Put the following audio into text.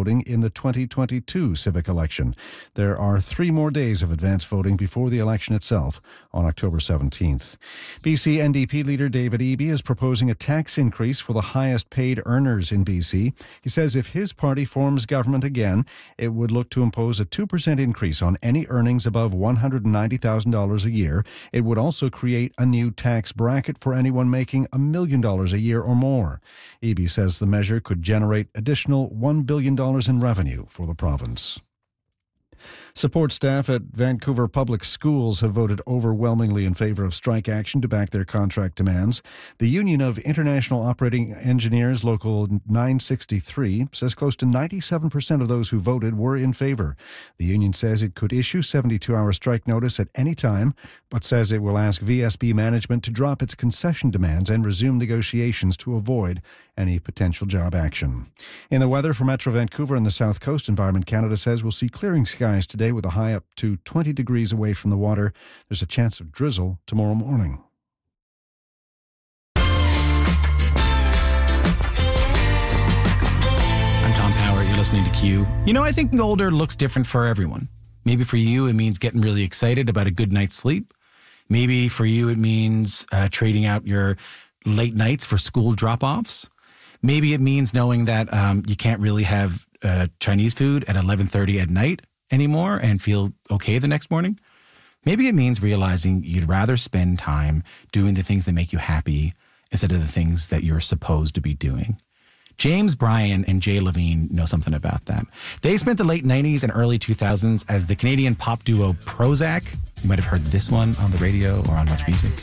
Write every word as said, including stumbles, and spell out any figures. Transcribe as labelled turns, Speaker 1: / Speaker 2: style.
Speaker 1: voting in the twenty twenty-two civic election. There are three more days of advance voting before the election itself on October seventeenth. B C N D P leader David Eby is proposing a tax increase for the highest paid earners in B C. He says if his party forms government again, it would look to impose a two percent increase on any earnings above one hundred ninety thousand dollars a year. It would also create a new tax bracket for anyone making a million dollars a year or more. Eby says the measure could generate additional one billion dollars in revenue for the province. Support staff at Vancouver Public Schools have voted overwhelmingly in favor of strike action to back their contract demands. The Union of International Operating Engineers, Local nine sixty-three, says close to ninety-seven percent of those who voted were in favor. The union says it could issue seventy-two hour strike notice at any time, but says it will ask V S B management to drop its concession demands and resume negotiations to avoid any potential job action. In the weather for Metro Vancouver and the South Coast, Environment Canada says we'll see clearing skies today with a high up to twenty degrees away from the water. There's a chance of drizzle tomorrow morning.
Speaker 2: I'm Tom Power. You're listening to Q. You know, I think older looks different for everyone. Maybe for you, it means getting really excited about a good night's sleep. Maybe for you, it means uh, trading out your late nights for school drop-offs. Maybe it means knowing that um, you can't really have uh, Chinese food at eleven thirty at night anymore and feel okay the next morning. Maybe it means realizing you'd rather spend time doing the things that make you happy instead of the things that you're supposed to be doing. James Bryan and Jay Levine know something about that. They spent the late nineties and early two thousands as the Canadian pop duo Prozac. You might have heard this one on the radio or on Much Music.